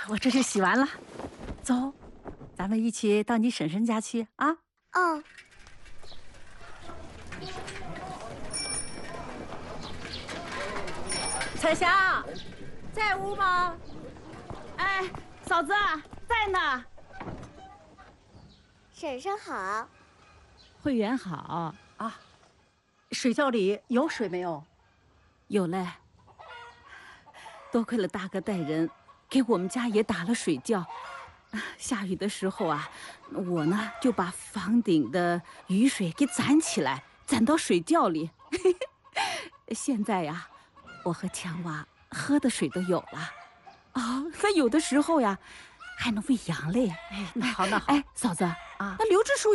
我这就洗完了，走，咱们一起到你婶婶家去啊。 嗯。 彩霞，在屋吗？哎，嫂子在呢。 婶婶好。 慧媛好啊，水窖里有水没有？ 有嘞。多亏了大哥带人给我们家也打了水窖。下雨的时候啊，我呢就把房顶的雨水给攒起来，攒到水窖里。现在呀，我和强娃喝的水都有了。那有的时候呀，还能喂羊嘞。 哎，那好那好。 哎，嫂子啊， 那刘支书